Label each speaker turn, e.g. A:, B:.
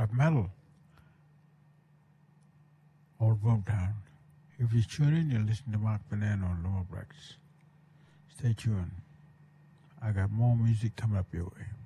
A: of metal or Boomtown. If you tune in, you'll listen to Mark Banana on Lower Breaks. Stay tuned. I got more music coming up your way.